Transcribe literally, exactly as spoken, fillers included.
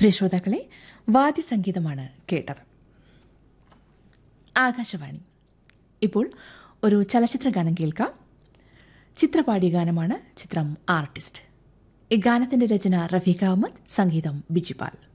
പ്രിയ ശ്രോതാക്കളെ, വാദ്യസംഗീതമാണ് കേട്ടത്. ആകാശവാണി. ഇപ്പോൾ ഒരു ചലച്ചിത്ര ഗാനം കേൾക്കാം. ചിത്രപാടിയ ഗാനമാണ്. ചിത്രം ആർട്ടിസ്റ്റ്. ഈ ഗാനത്തിന്റെ രചന റഫീഖ് അഹമ്മദ്, സംഗീതം ബിജുപാൽ.